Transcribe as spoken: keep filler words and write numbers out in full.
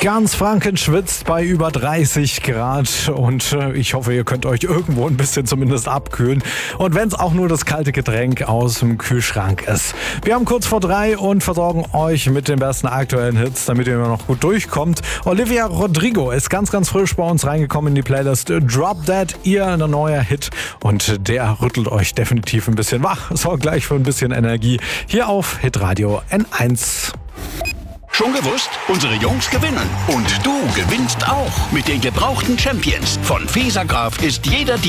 Ganz Franken schwitzt bei über dreißig Grad und äh, ich hoffe, ihr könnt euch irgendwo ein bisschen zumindest abkühlen. Und wenn es auch nur das kalte Getränk aus dem Kühlschrank ist. Wir haben kurz vor drei und versorgen euch mit den besten aktuellen Hits, damit ihr immer noch gut durchkommt. Olivia Rodrigo ist ganz, ganz frisch bei uns reingekommen in die Playlist Drop Dead, ihr neuer Hit. Und der rüttelt euch definitiv ein bisschen wach. Sorgt gleich für ein bisschen Energie hier auf Hitradio N eins. Schon gewusst? Unsere Jungs gewinnen. Und du gewinnst auch. Mit den gebrauchten Champions. Von Fesergraf ist jeder